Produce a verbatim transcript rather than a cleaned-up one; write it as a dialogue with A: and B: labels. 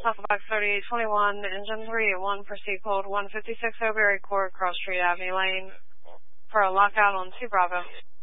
A: Alpha Box thirty-eight twenty-one, engine three at one, proceed code one fifty-six O'Berry Court, Cross Street Avenue Lane, for a lockout on two Bravo.